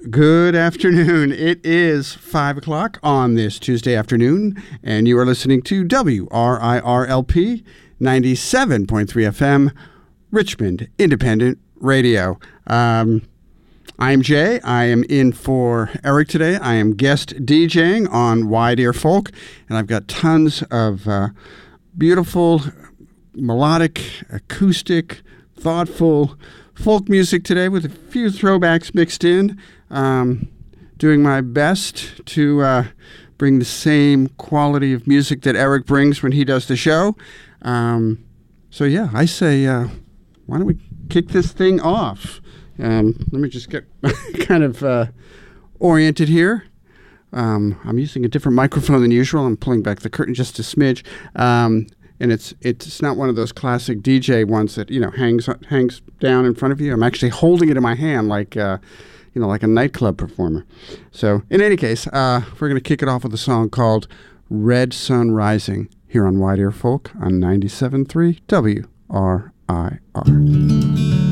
Good afternoon. It is 5 o'clock on this Tuesday afternoon, and you are listening to WRIRLP 97.3 FM, Richmond Independent Radio. I'm Jay. I am in for Eric today. I am guest DJing on Wide Ear Folk, and I've got tons of beautiful, melodic, acoustic, thoughtful folk music today with a few throwbacks mixed in. Doing my best to bring the same quality of music that Eric brings when he does the show. So yeah, I say, why don't we kick this thing off? Let me just get kind of oriented here. I'm using a different microphone than usual. I'm pulling back the curtain just a smidge. And it's not one of those classic DJ ones that, hangs down in front of you. I'm actually holding it in my hand like like a nightclub performer. So in any case, we're going to kick it off with a song called Red Sun Rising here on Wide Ear Folk on 97.3 WRIR.